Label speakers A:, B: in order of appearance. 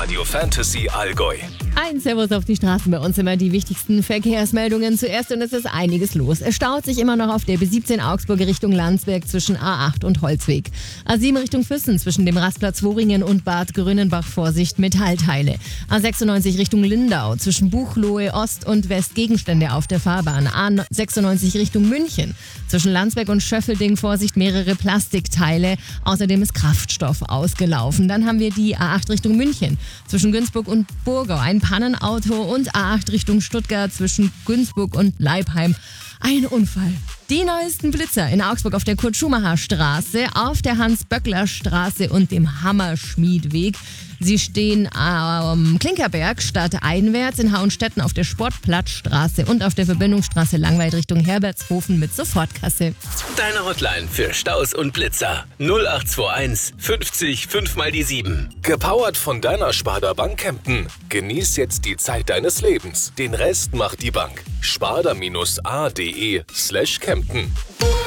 A: Radio Fantasy Allgäu.
B: Ein Servus auf die Straßen, bei uns immer die wichtigsten Verkehrsmeldungen zuerst und es ist einiges los. Es staut sich immer noch auf der B17 Augsburg Richtung Landsberg zwischen A8 und Holzweg. A7 Richtung Füssen zwischen dem Rastplatz Woringen und Bad Grönenbach Vorsicht Metallteile. A96 Richtung Lindau zwischen Buchloe Ost und West Gegenstände auf der Fahrbahn. A96 Richtung München zwischen Landsberg und Schöffelding Vorsicht mehrere Plastikteile. Außerdem ist Kraftstoff ausgelaufen. Dann haben wir die A8 Richtung München zwischen Günzburg und Burgau. Ein Pannenauto und A8 Richtung Stuttgart zwischen Günzburg und Leipheim. Ein Unfall. Die neuesten Blitzer in Augsburg auf der Kurt-Schumacher-Straße, auf der Hans-Böckler-Straße und dem Hammerschmiedweg. Sie stehen am Klinkerberg stadteinwärts in Hauenstetten auf der Sportplatzstraße und auf der Verbindungsstraße Langweid Richtung Herbertshofen mit Sofortkasse.
A: Deine Hotline für Staus und Blitzer 0821 50 5 mal die 7. Gepowert von deiner Sparda Bank Kempten. Genieß jetzt die Zeit deines Lebens. Den Rest macht die Bank. sparda-a.de/Kempten.